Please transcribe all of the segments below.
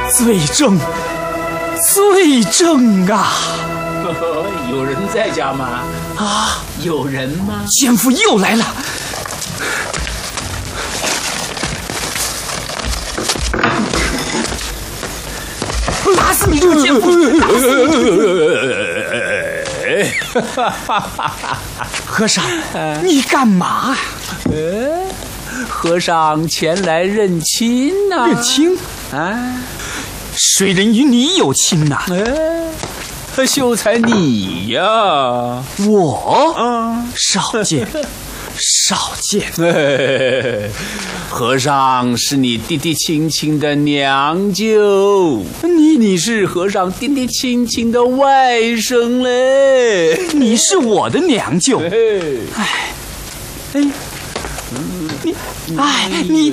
罪证，罪证啊！ 有人在家吗？ 啊， 有人吗？ 奸夫又来了！打死你这个奸夫！打死你这个！和尚，你干嘛呀？ 和尚前来认亲呐、 认亲啊？ 谁人与你有亲呐？ 秀才你呀， 我少见，少见。 和尚是你弟弟亲亲的娘舅，你是和尚弟弟亲亲的外甥嘞， 你是我的娘舅。哎，你，哎你，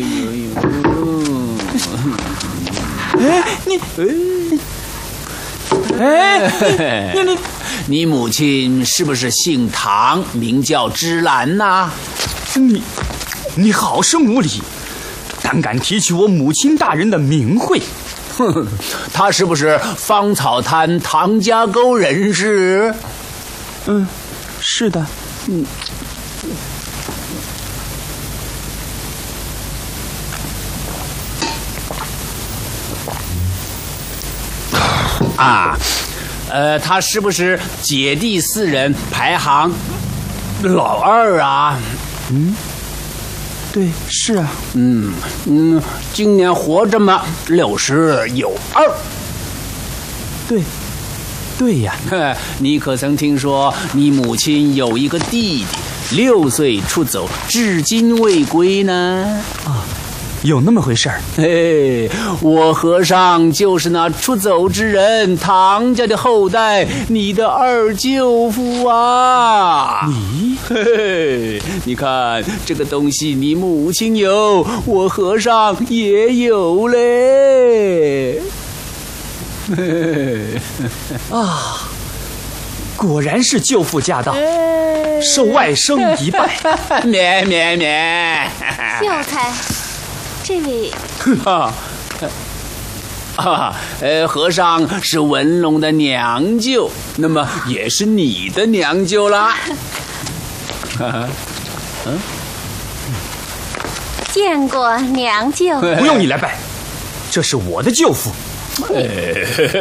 你母亲是不是姓唐，名叫芝兰呐？ 你好生无礼，胆敢提起我母亲大人的名讳！ 哼，她是不是芳草滩唐家沟人士？ 是的。 啊，他是不是姐弟4人排行老2啊？ 对，是啊。 今年活着嘛，60有2。 对呀。 你可曾听说你母亲有一个弟弟，6岁出走，至今未归呢？ 有那么回事儿。 嘿，我和尚就是那出走之人，唐家的后代，你的2舅父啊！ 你， 嘿，你看这个东西，你母亲有，我和尚也有嘞。 啊，果然是舅父驾到，受外甥一拜。 免。 秀才，这位和尚是文龙的娘舅，那么也是你的娘舅啦。 见过娘舅。 不用你来拜，这是我的舅父。